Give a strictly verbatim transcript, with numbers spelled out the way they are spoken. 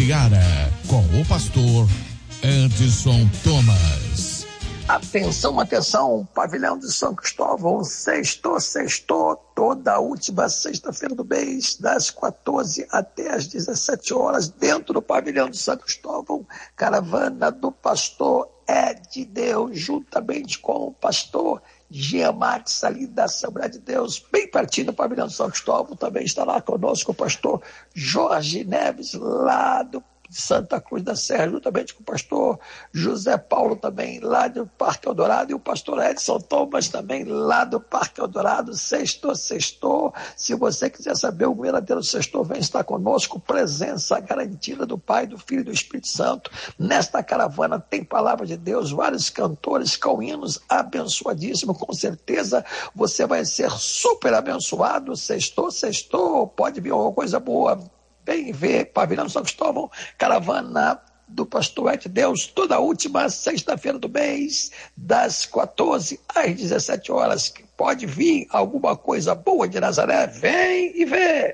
Seara, com o pastor Edson Thomas. Atenção, atenção, pavilhão de São Cristóvão, sextou, sextou, toda a última sexta-feira do mês, das quatorze até as dezessete horas, dentro do pavilhão de São Cristóvão, caravana do pastor É de Deus, juntamente com o pastor Giamax, ali da Assembleia de Deus, bem pertinho do pavilhão de São Cristóvão. Também está lá conosco o pastor Jorge Neves, lá do Santa Cruz da Serra, juntamente com o pastor José Paulo, também lá do Parque Eldorado, e o pastor Edson Thomas, também lá do Parque Eldorado. Sextou, sextou. Se você quiser saber o verdadeiro sextou, vem estar conosco. Presença garantida do Pai, do Filho e do Espírito Santo. Nesta caravana tem palavra de Deus, vários cantores com hinos abençoadíssimos. Com certeza você vai ser super abençoado. Sextou, sextou. Pode vir alguma coisa boa. Vem ver pavilhão São Cristóvão, caravana do pastor É de Deus, toda a última sexta-feira do mês, das quatorze às dezessete horas. Pode vir alguma coisa boa de Nazaré? Vem e vê!